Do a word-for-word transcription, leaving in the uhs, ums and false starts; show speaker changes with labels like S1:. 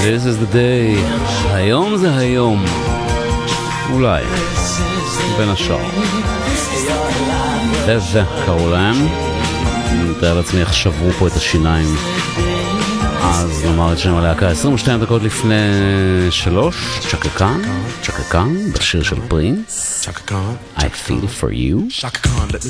S1: This is the day. היום זה היום. אולי. בין השאר. וזה קראו להם. אני מתאר לעצמי איך שברו פה את השיניים. אז נאמר את שם הלהקה. עשרים ושתיים דקות לפני שלוש. צ'קה קאן. צ'קה קאן. בשיר של פרינס. I feel for you.
S2: Shaka Khan, let me